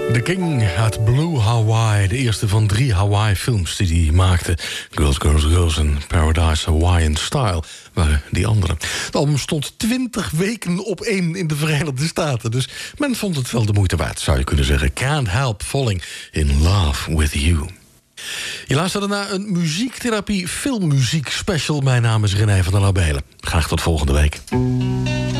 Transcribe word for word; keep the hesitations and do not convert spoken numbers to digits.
The King uit Blue Hawaii. De eerste van drie Hawaii-films die hij maakte. Girls, Girls, Girls en Paradise Hawaiian Style waren die andere. Het album stond twintig weken op één in de Verenigde Staten. Dus men vond het wel de moeite waard, zou je kunnen zeggen. Can't help falling in love with you. Je luisterde naar een muziektherapie filmmuziek special. Mijn naam is René van der Labelen. Graag tot volgende week.